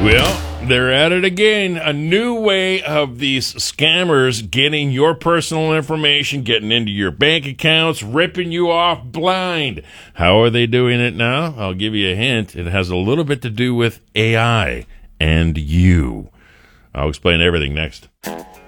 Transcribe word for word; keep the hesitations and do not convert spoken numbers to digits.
Well, they're at it again. A new way of these scammers getting your personal information, getting into your bank accounts, ripping you off blind. How are they doing it now? I'll give you a hint. It has a little bit to do with A I and you. I'll explain everything next.